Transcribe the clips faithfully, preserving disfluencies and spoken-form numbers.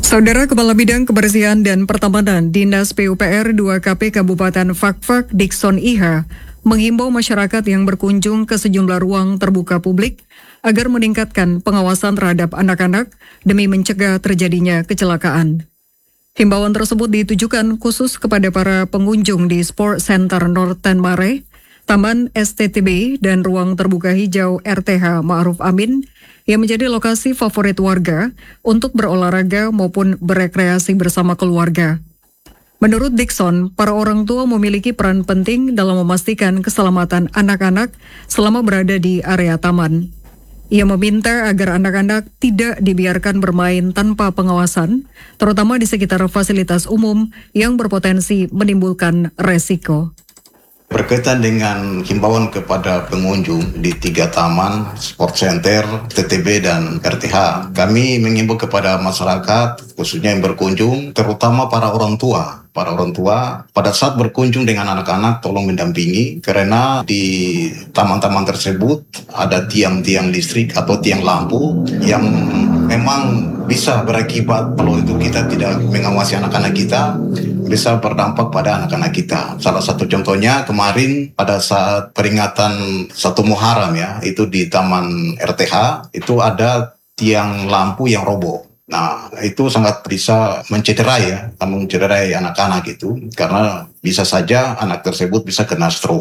Saudara Kepala Bidang Kebersihan dan Pertamanan Dinas P U P R dua K P Kabupaten Fakfak Dikson Iha menghimbau masyarakat yang berkunjung ke sejumlah ruang terbuka publik agar meningkatkan pengawasan terhadap anak-anak demi mencegah terjadinya kecelakaan. Himbauan tersebut ditujukan khusus kepada para pengunjung di Sport Center Northern Mare, Taman S T T B, dan ruang terbuka hijau R T H Ma'ruf Amin yang menjadi lokasi favorit warga untuk berolahraga maupun berekreasi bersama keluarga. Menurut Dikson, para orang tua memiliki peran penting dalam memastikan keselamatan anak-anak selama berada di area taman. Ia meminta agar anak-anak tidak dibiarkan bermain tanpa pengawasan, terutama di sekitar fasilitas umum yang berpotensi menimbulkan resiko. Berkaitan dengan himbauan kepada pengunjung di tiga taman, Sport Center, T T B, dan R T H, kami mengimbau kepada masyarakat, khususnya yang berkunjung, terutama para orang tua. Para orang tua, pada saat berkunjung dengan anak-anak, tolong mendampingi, karena di taman-taman tersebut ada tiang-tiang listrik atau tiang lampu yang memang bisa berakibat kalau itu kita tidak mengawasi anak-anak kita, bisa berdampak pada anak-anak kita. Salah satu contohnya kemarin pada saat peringatan satu Muharram ya, itu di Taman R T H, itu ada tiang lampu yang roboh. Nah, itu sangat bisa mencederai ya, mencederai anak-anak itu, karena bisa saja anak tersebut bisa kena stroke.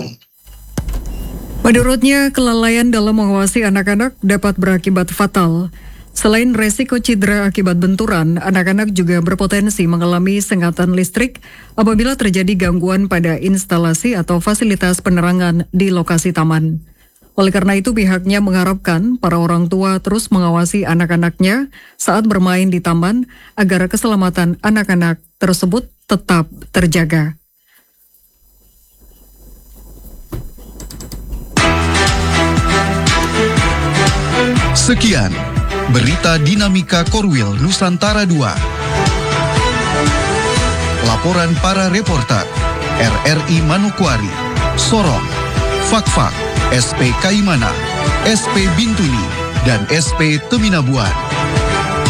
Menurutnya, kelalaian dalam mengawasi anak-anak dapat berakibat fatal. Selain resiko cedera akibat benturan, anak-anak juga berpotensi mengalami sengatan listrik apabila terjadi gangguan pada instalasi atau fasilitas penerangan di lokasi taman. Oleh karena itu, pihaknya mengharapkan para orang tua terus mengawasi anak-anaknya saat bermain di taman agar keselamatan anak-anak tersebut tetap terjaga. Sekian berita Dinamika Korwil Nusantara dua. Laporan para reporter R R I Manokwari, Sorong, Fakfak, S P Kaimana, S P Bintuni, dan S P Teminabuan.